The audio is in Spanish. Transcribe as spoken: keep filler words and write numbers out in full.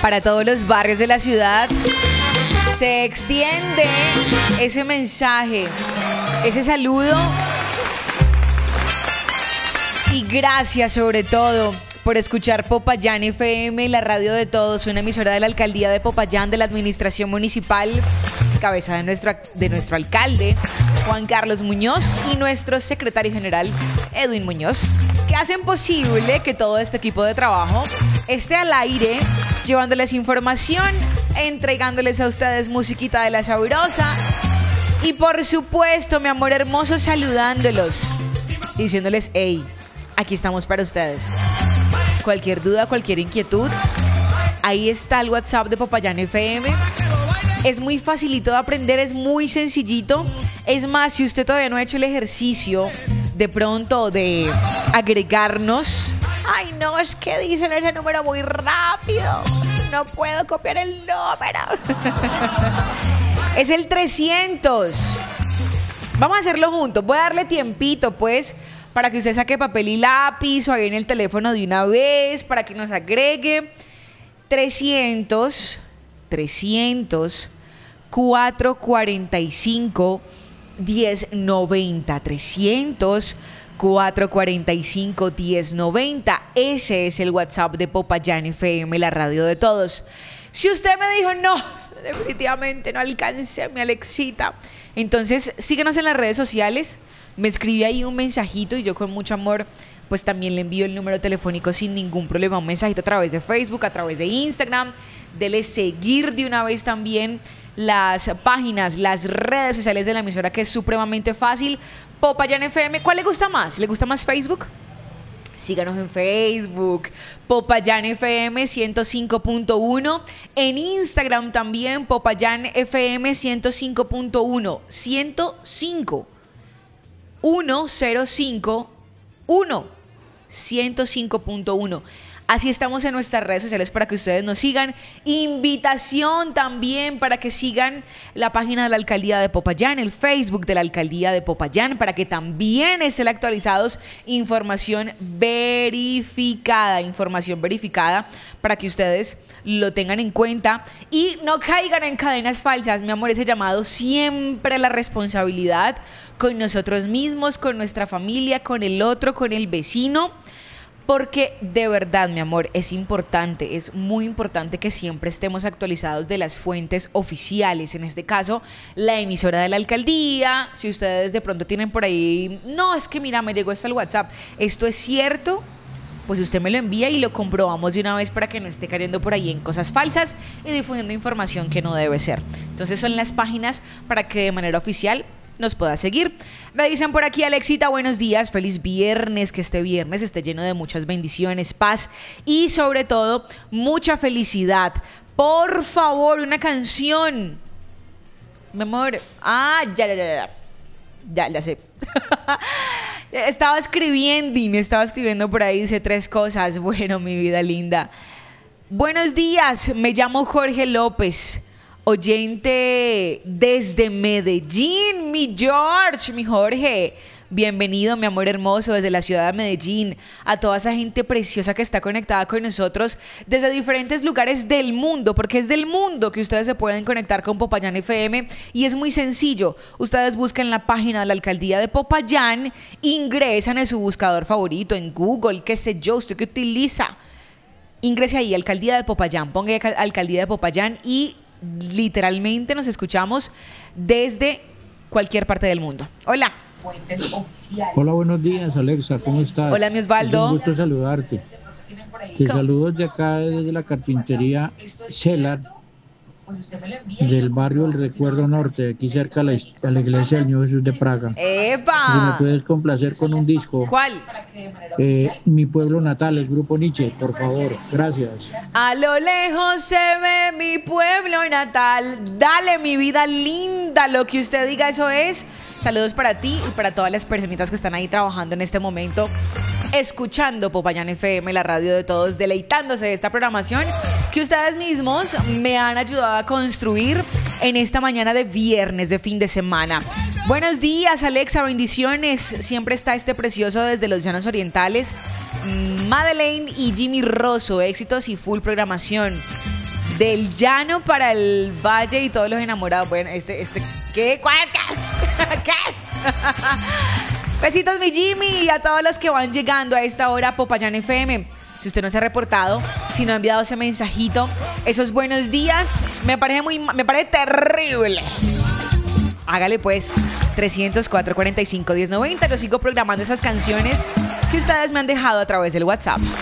para todos los barrios de la ciudad. Se extiende ese mensaje, ese saludo. Y gracias sobre todo por escuchar Popayán F M, la radio de todos, una emisora de la alcaldía de Popayán, de la administración municipal, cabeza de nuestro, de nuestro alcalde, Juan Carlos Muñoz, y nuestro secretario general, Edwin Muñoz, que hacen posible que todo este equipo de trabajo esté al aire, llevándoles información, entregándoles a ustedes musiquita de la sabrosa y por supuesto, mi amor hermoso, saludándolos, diciéndoles, hey, aquí estamos para ustedes. Cualquier duda, cualquier inquietud, ahí está el WhatsApp de Popayán F M. Es muy facilito de aprender, es muy sencillito. Es más, si usted todavía no ha hecho el ejercicio de pronto de agregarnos, ay no, es que dicen ese número muy rápido, no puedo copiar el número. Es el trescientos. Vamos a hacerlo juntos, voy a darle tiempito pues, para que usted saque papel y lápiz o ahí en el teléfono de una vez, para que nos agregue trescientos, trescientos, cuatrocientos cuarenta y cinco, diez noventa, trescientos, cuatrocientos cuarenta y cinco, diez noventa. Ese es el WhatsApp de Popayán F M, la radio de todos. Si usted me dijo, no, definitivamente no alcancé, mi Alexita, entonces síguenos en las redes sociales. Me escribe ahí un mensajito y yo con mucho amor pues también le envío el número telefónico sin ningún problema, un mensajito a través de Facebook, a través de Instagram. Dele seguir de una vez también las páginas, las redes sociales de la emisora, que es supremamente fácil. Popayán F M, ¿cuál le gusta más? ¿Le gusta más Facebook? Síganos en Facebook, Popayán F M ciento cinco punto uno. En Instagram también, Popayán F M ciento cinco punto uno. ciento cinco. uno cero cinco uno ciento cinco punto uno. Así estamos en nuestras redes sociales para que ustedes nos sigan. Invitación también para que sigan la página de la alcaldía de Popayán, el Facebook de la alcaldía de Popayán, para que también estén actualizados. Información verificada, información verificada para que ustedes lo tengan en cuenta y no caigan en cadenas falsas. Mi amor, ese llamado siempre a la responsabilidad con nosotros mismos, con nuestra familia, con el otro, con el vecino. Porque de verdad, mi amor, es importante, es muy importante que siempre estemos actualizados de las fuentes oficiales. En este caso, la emisora de la alcaldía. Si ustedes de pronto tienen por ahí, no, es que mira, me llegó esto al WhatsApp, esto es cierto, pues usted me lo envía y lo comprobamos de una vez para que no esté cayendo por ahí en cosas falsas y difundiendo información que no debe ser. Entonces son las páginas para que de manera oficial nos pueda seguir. Me dicen por aquí, Alexita, buenos días, feliz viernes, que este viernes esté lleno de muchas bendiciones, paz y sobre todo mucha felicidad. Por favor, una canción. Mi amor, ah, ya, ya, ya, ya, ya, ya sé. Estaba escribiendo y me estaba escribiendo por ahí, dice tres cosas. Bueno, mi vida linda. Buenos días, me llamo Jorge López, oyente desde Medellín, mi George, mi Jorge. Bienvenido, mi amor hermoso, desde la ciudad de Medellín, a toda esa gente preciosa que está conectada con nosotros desde diferentes lugares del mundo, porque es del mundo que ustedes se pueden conectar con Popayán F M y es muy sencillo. Ustedes buscan la página de la alcaldía de Popayán, ingresan en su buscador favorito, en Google, qué sé yo, usted que utiliza. Ingrese ahí, alcaldía de Popayán, ponga ahí alcaldía de Popayán y literalmente nos escuchamos desde cualquier parte del mundo. Hola. Hola, buenos días, Alexa, ¿cómo estás? Hola, mi Osvaldo. Es un gusto saludarte. Te saludo de acá desde la carpintería Celar, del barrio El Recuerdo Norte, aquí cerca a la, a la iglesia del Niño Jesús de Praga. ¡Epa! Si me puedes complacer con un disco. ¿Cuál? Eh, mi pueblo natal, el grupo Nietzsche, por favor, gracias. A lo lejos se ve mi pueblo natal. Dale, mi vida linda, lo que usted diga, eso es. Saludos para ti y para todas las personitas que están ahí trabajando en este momento, escuchando Popayán F M, la radio de todos, deleitándose de esta programación que ustedes mismos me han ayudado a construir en esta mañana de viernes, de fin de semana. Buenos días, Alexa, bendiciones. Siempre está este precioso desde los Llanos Orientales, Madeleine y Jimmy Rosso, éxitos y full programación. Del llano para el valle y todos los enamorados. Bueno, este, este, ¿qué? ¿Cuál? ¿Qué? Besitos, mi Jimmy, y a todos los que van llegando a esta hora a Popayán F M. Si usted no se ha reportado, si no ha enviado ese mensajito, esos buenos días, me parece muy, me parece terrible. Hágale pues, trescientos cuatro, cuarenta y cinco, diez noventa. Lo sigo programando esas canciones que ustedes me han dejado a través del WhatsApp.